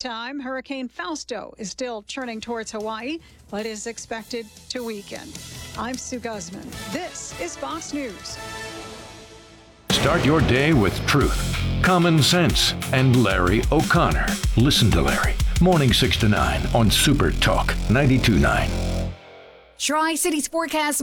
meantime, Hurricane Fausto is still churning towards Hawaii, but is expected to weaken. I'm Sue Guzman. This is Fox News. Start your day with truth, common sense, and Larry O'Connor. Listen to Larry. Morning 6 to 9 on Super Talk 92.9. Tri-Cities forecast